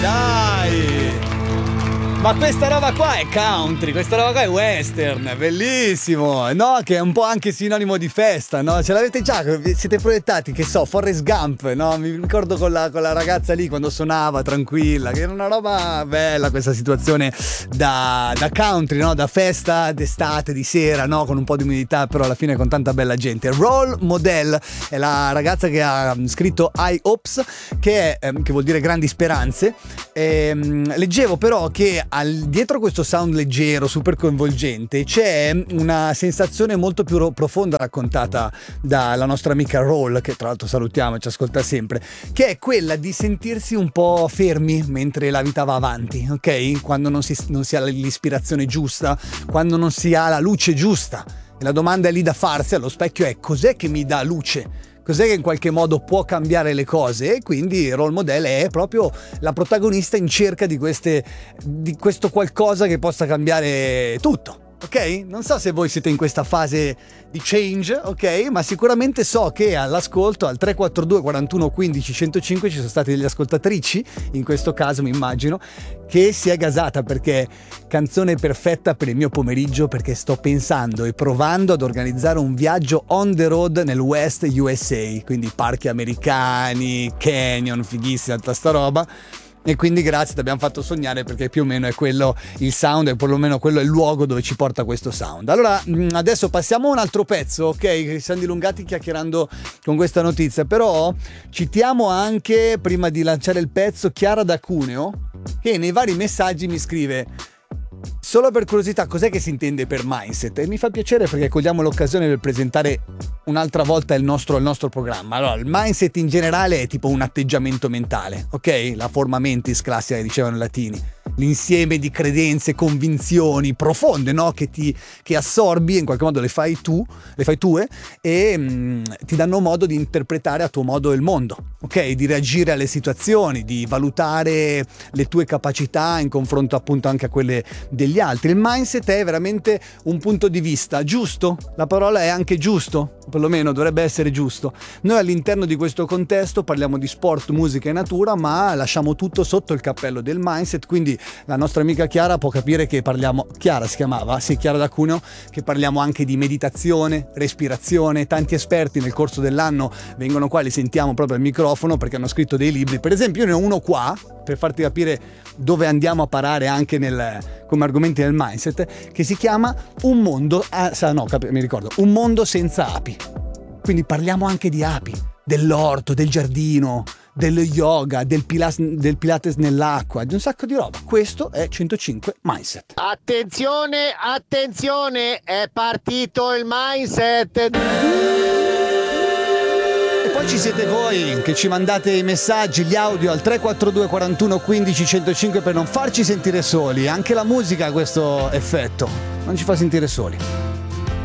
dai! Ma questa roba qua è country, questa roba qua è western, bellissimo, no? Che è un po' anche sinonimo di festa, no? Ce l'avete già, siete proiettati, che so, Forrest Gump, no? Mi ricordo con la ragazza lì quando suonava tranquilla, che era una roba bella questa situazione da country, no? Da festa d'estate, di sera, no? Con un po' di umidità, però alla fine con tanta bella gente. Role Model è la ragazza che ha scritto I Hopes, che vuol dire grandi speranze. Leggevo però che dietro questo sound leggero, super coinvolgente, c'è una sensazione molto più profonda raccontata dalla nostra amica Roll, che tra l'altro salutiamo e ci ascolta sempre, che è quella di sentirsi un po' fermi mentre la vita va avanti, ok? Quando non si ha l'ispirazione giusta, quando non si ha la luce giusta. E la domanda è lì da farsi allo specchio è: cos'è che mi dà luce? Cos'è che in qualche modo può cambiare le cose? E quindi Role Model è proprio la protagonista in cerca di questo qualcosa che possa cambiare tutto. Ok? Non so se voi siete in questa fase di change, ok? Ma sicuramente so che all'ascolto al 342 41 15 105 ci sono state delle ascoltatrici, in questo caso mi immagino, che si è gasata, perché canzone perfetta per il mio pomeriggio, perché sto pensando e provando ad organizzare un viaggio on the road nel West USA, quindi parchi americani, canyon, fighissima tutta sta roba. E quindi grazie, ti abbiamo fatto sognare, perché più o meno è quello il sound, e perlomeno quello è il luogo dove ci porta questo sound. Allora adesso passiamo a un altro pezzo, ok? Che siamo dilungati chiacchierando con questa notizia, però citiamo anche, prima di lanciare il pezzo, Chiara da Cuneo, che nei vari messaggi mi scrive: solo per curiosità, cos'è che si intende per mindset? E mi fa piacere, perché cogliamo l'occasione per presentare un'altra volta il nostro programma. Allora, il mindset in generale è tipo un atteggiamento mentale, ok? La forma mentis classica che dicevano i latini. L'insieme di credenze, convinzioni profonde, no? Che assorbi, in qualche modo le fai tue e ti danno modo di interpretare a tuo modo il mondo, ok? Di reagire alle situazioni, di valutare le tue capacità in confronto appunto anche a quelle degli altri. Il mindset è veramente un punto di vista giusto, la parola è anche giusto, perlomeno dovrebbe essere giusto. Noi all'interno di questo contesto parliamo di sport, musica e natura, ma lasciamo tutto sotto il cappello del mindset, quindi la nostra amica Chiara può capire che parliamo, Chiara si chiamava? Sì, Chiara da Cuneo, che parliamo anche di meditazione, respirazione. Tanti esperti nel corso dell'anno vengono qua, li sentiamo proprio al microfono, perché hanno scritto dei libri. Per esempio io ne ho uno qua, per farti capire dove andiamo a parare anche come argomenti del mindset, che si chiama Un mondo Un mondo senza api. Quindi parliamo anche di api, dell'orto, del giardino, dello yoga, del pilates nell'acqua, di un sacco di roba. Questo è 105 Mindset. Attenzione, è partito il mindset. E poi ci siete voi che ci mandate i messaggi, gli audio al 342 41 15 105 per non farci sentire soli. Anche la musica ha questo effetto, non ci fa sentire soli.